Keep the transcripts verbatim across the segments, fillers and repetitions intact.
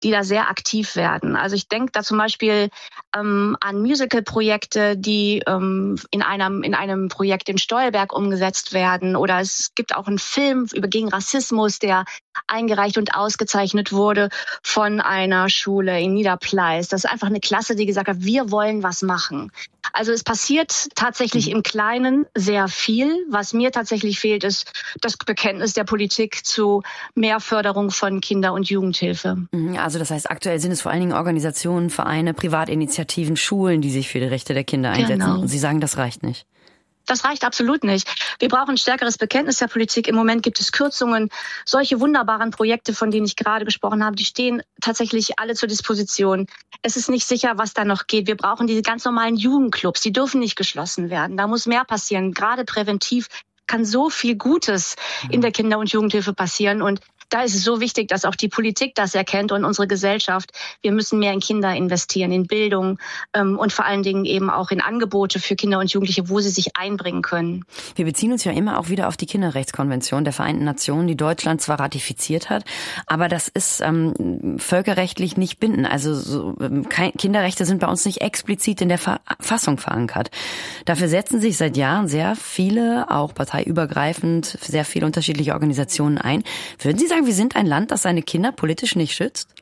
die da sehr aktiv werden. Also ich denke da zum Beispiel ähm, an Musical-Projekte, die ähm, in einem in einem Projekt in Stolberg umgesetzt werden. Oder es gibt auch einen Film über gegen Rassismus, der eingereicht und ausgezeichnet wurde von einer Schule in Niederpleis. Das ist einfach eine Klasse, die gesagt hat, wir wollen was machen. Also es passiert tatsächlich mhm. im Kleinen sehr viel. Was mir tatsächlich fehlt, ist das Bekenntnis der Politik zu mehr Förderung von Kinder- und Jugendhilfe. Also das heißt, aktuell sind es vor allen Dingen Organisationen, Vereine, Privatinitiativen, Schulen, die sich für die Rechte der Kinder einsetzen. Genau. Und Sie sagen, das reicht nicht. Das reicht absolut nicht. Wir brauchen ein stärkeres Bekenntnis der Politik. Im Moment gibt es Kürzungen. Solche wunderbaren Projekte, von denen ich gerade gesprochen habe, die stehen tatsächlich alle zur Disposition. Es ist nicht sicher, was da noch geht. Wir brauchen diese ganz normalen Jugendclubs. Die dürfen nicht geschlossen werden. Da muss mehr passieren. Gerade präventiv kann so viel Gutes in der Kinder- und Jugendhilfe passieren. Und da ist es so wichtig, dass auch die Politik das erkennt und unsere Gesellschaft. Wir müssen mehr in Kinder investieren, in Bildung ähm, und vor allen Dingen eben auch in Angebote für Kinder und Jugendliche, wo sie sich einbringen können. Wir beziehen uns ja immer auch wieder auf die Kinderrechtskonvention der Vereinten Nationen, die Deutschland zwar ratifiziert hat, aber das ist ähm, völkerrechtlich nicht bindend. Also so, ähm, kein, Kinderrechte sind bei uns nicht explizit in der Verfassung verankert. Dafür setzen sich seit Jahren sehr viele, auch parteiübergreifend, sehr viele unterschiedliche Organisationen ein. Würden Sie sagen, wir sind ein Land, das seine Kinder politisch nicht schützt?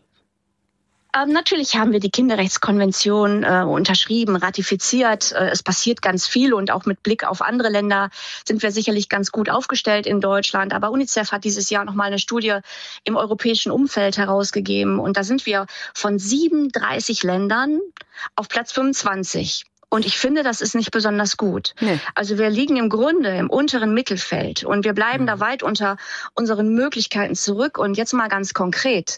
Ähm, natürlich haben wir die Kinderrechtskonvention äh, unterschrieben, ratifiziert. Äh, es passiert ganz viel und auch mit Blick auf andere Länder sind wir sicherlich ganz gut aufgestellt in Deutschland. Aber UNICEF hat dieses Jahr nochmal eine Studie im europäischen Umfeld herausgegeben. Und da sind wir von siebenunddreißig Ländern auf Platz fünfundzwanzig. Und ich finde, das ist nicht besonders gut. Nee. Also wir liegen im Grunde im unteren Mittelfeld und wir bleiben mhm. da weit unter unseren Möglichkeiten zurück. Und jetzt mal ganz konkret.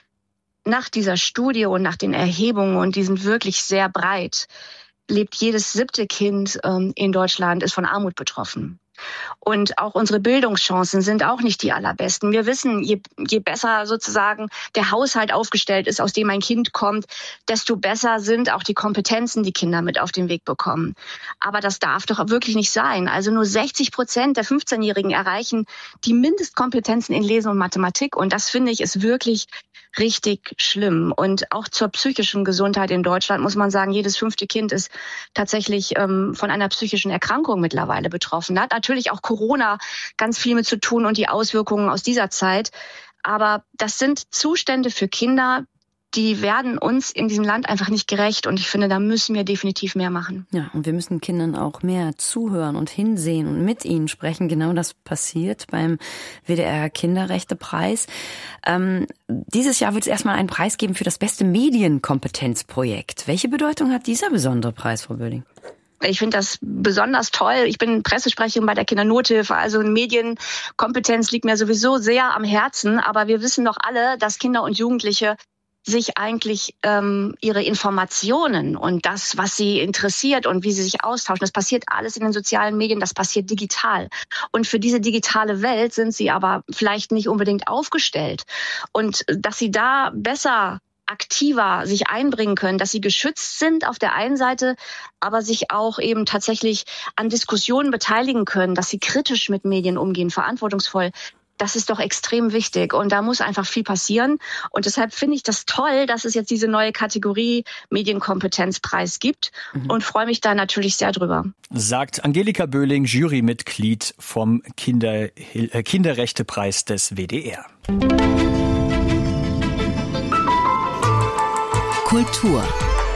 Nach dieser Studie und nach den Erhebungen, und die sind wirklich sehr breit, lebt jedes siebte Kind ähm, in Deutschland, ist von Armut betroffen. Und auch unsere Bildungschancen sind auch nicht die allerbesten. Wir wissen, je, je besser sozusagen der Haushalt aufgestellt ist, aus dem ein Kind kommt, desto besser sind auch die Kompetenzen, die Kinder mit auf den Weg bekommen. Aber das darf doch wirklich nicht sein. Also nur sechzig Prozent der fünfzehnjährigen erreichen die Mindestkompetenzen in Lesen und Mathematik. Und das, finde ich, ist wirklich richtig schlimm. Und auch zur psychischen Gesundheit in Deutschland muss man sagen, jedes fünfte Kind ist tatsächlich ähm, von einer psychischen Erkrankung mittlerweile betroffen. Da hat natürlich auch Corona ganz viel mit zu tun und die Auswirkungen aus dieser Zeit. Aber das sind Zustände für Kinder, die werden uns in diesem Land einfach nicht gerecht. Und ich finde, da müssen wir definitiv mehr machen. Ja, und wir müssen Kindern auch mehr zuhören und hinsehen und mit ihnen sprechen. Genau das passiert beim W D R Kinderrechtepreis. Ähm, dieses Jahr wird es erstmal einen Preis geben für das beste Medienkompetenzprojekt. Welche Bedeutung hat dieser besondere Preis, Frau Böhling? Ich finde das besonders toll. Ich bin Pressesprecherin bei der Kindernothilfe. Also Medienkompetenz liegt mir sowieso sehr am Herzen. Aber wir wissen doch alle, dass Kinder und Jugendliche sich eigentlich ähm, ihre Informationen und das, was sie interessiert und wie sie sich austauschen, das passiert alles in den sozialen Medien, das passiert digital. Und für diese digitale Welt sind sie aber vielleicht nicht unbedingt aufgestellt. Und dass sie da besser aktiver sich einbringen können, dass sie geschützt sind auf der einen Seite, aber sich auch eben tatsächlich an Diskussionen beteiligen können, dass sie kritisch mit Medien umgehen, verantwortungsvoll. Das ist doch extrem wichtig und da muss einfach viel passieren. Und deshalb finde ich das toll, dass es jetzt diese neue Kategorie Medienkompetenzpreis gibt mhm. und freue mich da natürlich sehr drüber. Sagt Angelika Böhling, Jurymitglied vom Kinder, äh, Kinderrechtepreis des W D R. Kultur.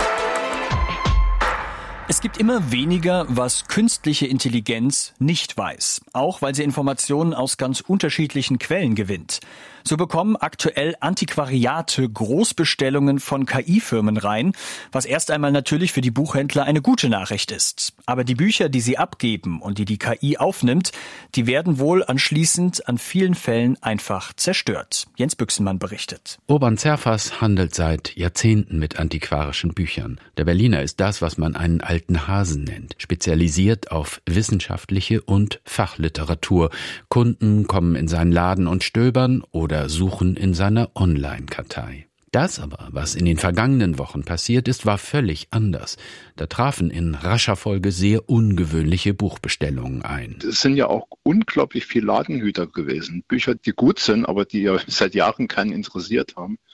Es gibt immer weniger, was künstliche Intelligenz nicht weiß, auch weil sie Informationen aus ganz unterschiedlichen Quellen gewinnt. So bekommen aktuell Antiquariate Großbestellungen von K I-Firmen rein, was erst einmal natürlich für die Buchhändler eine gute Nachricht ist. Aber die Bücher, die sie abgeben und die die K I aufnimmt, die werden wohl anschließend an vielen Fällen einfach zerstört. Jens Büchsenmann berichtet. Urban Zerfas handelt seit Jahrzehnten mit antiquarischen Büchern. Der Berliner ist das, was man einen alten Hasen nennt, spezialisiert auf wissenschaftliche und Fachliteratur. Kunden kommen in seinen Laden und stöbern oder suchen in seiner Online-Kartei. Das aber, was in den vergangenen Wochen passiert ist, war völlig anders. Da trafen in rascher Folge sehr ungewöhnliche Buchbestellungen ein. Es sind ja auch unglaublich viele Ladenhüter gewesen. Bücher, die gut sind, aber die ja seit Jahren keinen interessiert haben.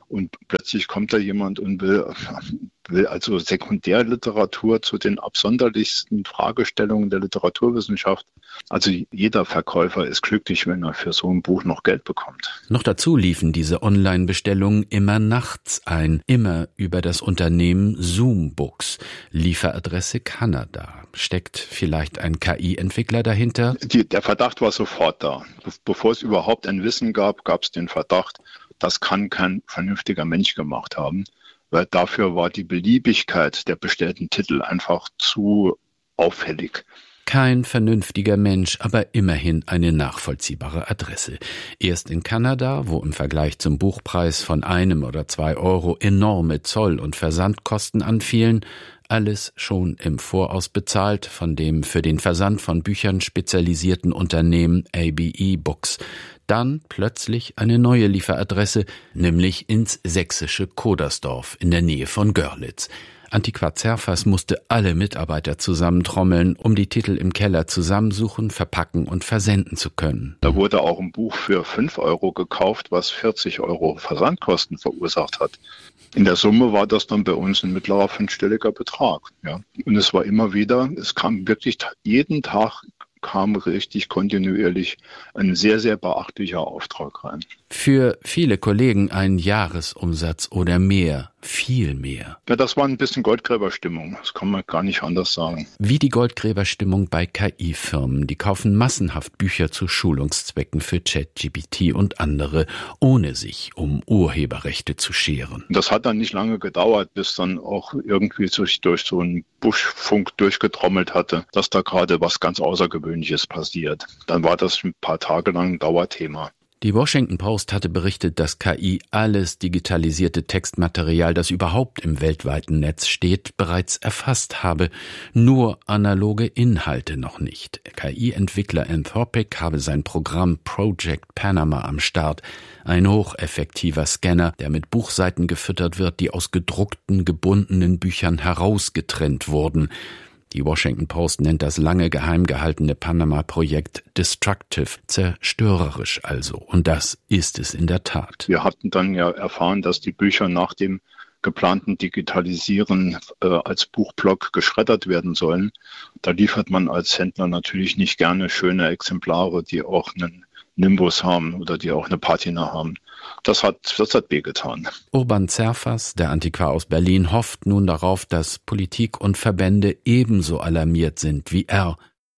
Und plötzlich kommt da jemand und will, will also Sekundärliteratur zu den absonderlichsten Fragestellungen der Literaturwissenschaft. Also jeder Verkäufer ist glücklich, wenn er für so ein Buch noch Geld bekommt. Noch dazu liefen diese Online-Bestellungen immer nachts ein, immer über das Unternehmen Zoom Books. Lieferadresse Kanada. Steckt vielleicht ein K I-Entwickler dahinter? Die, der Verdacht war sofort da. Bevor es überhaupt ein Wissen gab, gab es den Verdacht, das kann kein vernünftiger Mensch gemacht haben, weil dafür war die Beliebigkeit der bestellten Titel einfach zu auffällig. Kein vernünftiger Mensch, aber immerhin eine nachvollziehbare Adresse. Erst in Kanada, wo im Vergleich zum Buchpreis von einem oder zwei Euro enorme Zoll- und Versandkosten anfielen, alles schon im Voraus bezahlt von dem für den Versand von Büchern spezialisierten Unternehmen A B E Books. Dann plötzlich eine neue Lieferadresse, nämlich ins sächsische Kodersdorf in der Nähe von Görlitz. Antiquar Zerfas musste alle Mitarbeiter zusammentrommeln, um die Titel im Keller zusammensuchen, verpacken und versenden zu können. Da wurde auch ein Buch für fünf Euro gekauft, was vierzig Euro Versandkosten verursacht hat. In der Summe war das dann bei uns ein mittlerer fünfstelliger Betrag. Ja. Und es war immer wieder, es kam wirklich jeden Tag kam richtig kontinuierlich ein sehr, sehr beachtlicher Auftrag rein. Für viele Kollegen ein Jahresumsatz oder mehr, viel mehr. Ja, das war ein bisschen Goldgräberstimmung, das kann man gar nicht anders sagen. Wie die Goldgräberstimmung bei K I-Firmen, die kaufen massenhaft Bücher zu Schulungszwecken für ChatGPT und andere, ohne sich um Urheberrechte zu scheren. Das hat dann nicht lange gedauert, bis dann auch irgendwie sich durch so einen Buschfunk durchgetrommelt hatte, dass da gerade was ganz Außergewöhnliches passiert. Dann war das ein paar Tage lang ein Dauerthema. Die Washington Post hatte berichtet, dass K I alles digitalisierte Textmaterial, das überhaupt im weltweiten Netz steht, bereits erfasst habe. Nur analoge Inhalte noch nicht. K I-Entwickler Anthropic habe sein Programm Project Panama am Start. Ein hocheffektiver Scanner, der mit Buchseiten gefüttert wird, die aus gedruckten, gebundenen Büchern herausgetrennt wurden. Die Washington Post nennt das lange geheim gehaltene Panama-Projekt destructive, zerstörerisch also. Und das ist es in der Tat. Wir hatten dann ja erfahren, dass die Bücher nach dem geplanten Digitalisieren äh, als Buchblock geschreddert werden sollen. Da liefert man als Händler natürlich nicht gerne schöne Exemplare, die auch einen Nimbus haben oder die auch eine Patina haben. Das hat, das hat wehgetan. Urban Zerfas, der Antiquar aus Berlin, hofft nun darauf, dass Politik und Verbände ebenso alarmiert sind wie er.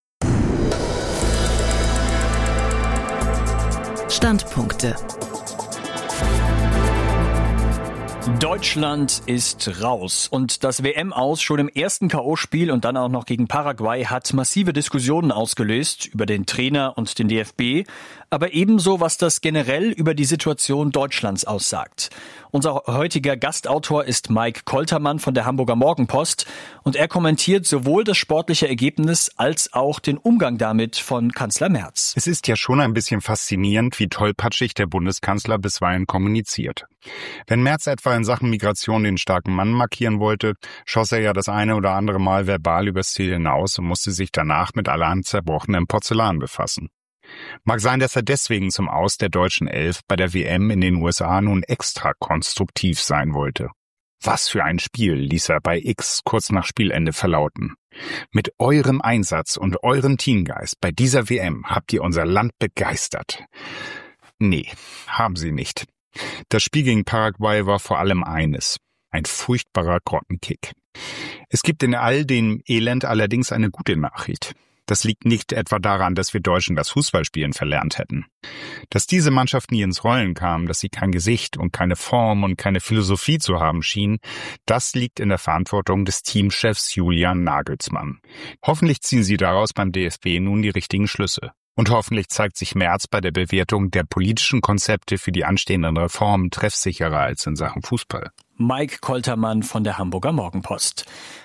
Standpunkte. Deutschland ist raus und das W M-Aus schon im ersten K O-Spiel und dann auch noch gegen Paraguay hat massive Diskussionen ausgelöst über den Trainer und den D F B, aber ebenso, was das generell über die Situation Deutschlands aussagt. Unser heutiger Gastautor ist Mike Koltermann von der Hamburger Morgenpost und er kommentiert sowohl das sportliche Ergebnis als auch den Umgang damit von Kanzler Merz. Es ist ja schon ein bisschen faszinierend, wie tollpatschig der Bundeskanzler bisweilen kommuniziert. Wenn Merz etwa in Sachen Migration den starken Mann markieren wollte, schoss er ja das eine oder andere Mal verbal übers Ziel hinaus und musste sich danach mit allerhand zerbrochenem Porzellan befassen. Mag sein, dass er deswegen zum Aus der deutschen Elf bei der W M in den U S A nun extra konstruktiv sein wollte. Was für ein Spiel, ließ er bei X kurz nach Spielende verlauten. Mit eurem Einsatz und eurem Teamgeist bei dieser W M habt ihr unser Land begeistert. Nee, haben sie nicht. Das Spiel gegen Paraguay war vor allem eines: ein furchtbarer Grottenkick. Es gibt in all dem Elend allerdings eine gute Nachricht. Das liegt nicht etwa daran, dass wir Deutschen das Fußballspielen verlernt hätten. Dass diese Mannschaft nie ins Rollen kam, dass sie kein Gesicht und keine Form und keine Philosophie zu haben schien, das liegt in der Verantwortung des Teamchefs Julian Nagelsmann. Hoffentlich ziehen sie daraus beim D F B nun die richtigen Schlüsse. Und hoffentlich zeigt sich Merz bei der Bewertung der politischen Konzepte für die anstehenden Reformen treffsicherer als in Sachen Fußball. Mike Koltermann von der Hamburger Morgenpost.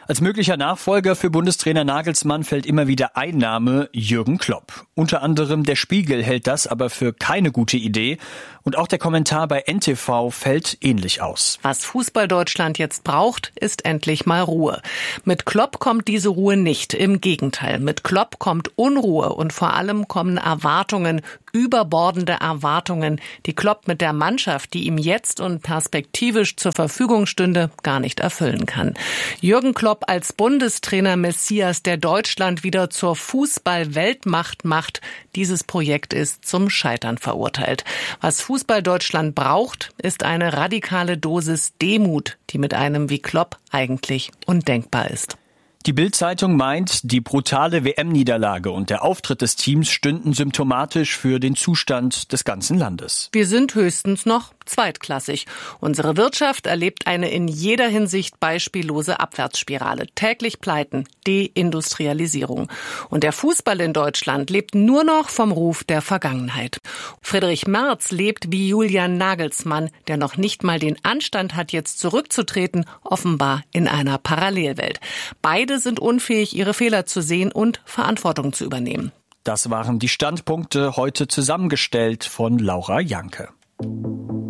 Als möglicher Nachfolger für Bundestrainer Nagelsmann fällt immer wieder ein Name: Jürgen Klopp. Unter anderem der Spiegel hält das aber für keine gute Idee. Und auch der Kommentar bei N T V fällt ähnlich aus. Was Fußball-Deutschland jetzt braucht, ist endlich mal Ruhe. Mit Klopp kommt diese Ruhe nicht. Im Gegenteil, mit Klopp kommt Unruhe und vor allem kommen Erwartungen, überbordende Erwartungen, die Klopp mit der Mannschaft, die ihm jetzt und perspektivisch zur Verfügung stünde, gar nicht erfüllen kann. Jürgen Klopp als Bundestrainer Messias, der Deutschland wieder zur Fußball-Weltmacht macht, dieses Projekt ist zum Scheitern verurteilt. Was Fußball Deutschland braucht, ist eine radikale Dosis Demut, die mit einem wie Klopp eigentlich undenkbar ist. Die Bild-Zeitung meint, die brutale W M-Niederlage und der Auftritt des Teams stünden symptomatisch für den Zustand des ganzen Landes. Wir sind höchstens noch zweitklassig. Unsere Wirtschaft erlebt eine in jeder Hinsicht beispiellose Abwärtsspirale. Täglich Pleiten, Deindustrialisierung. Und der Fußball in Deutschland lebt nur noch vom Ruf der Vergangenheit. Friedrich Merz lebt wie Julian Nagelsmann, der noch nicht mal den Anstand hat, jetzt zurückzutreten, offenbar in einer Parallelwelt. Beide sind unfähig, ihre Fehler zu sehen und Verantwortung zu übernehmen. Das waren die Standpunkte, heute zusammengestellt von Laura Janke.